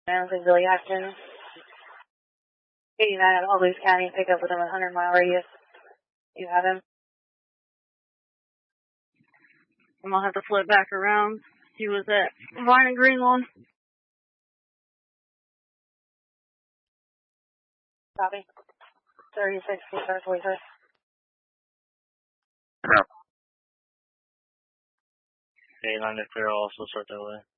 Manley, Billy Atkins. 89 at All Blues County, pick up within a 100-mile radius. You have him. I'm going to have to flip back around. He was at Vine and Greenlawn. Copy. 36, 43. Yeah. 89 to clear, also start that way.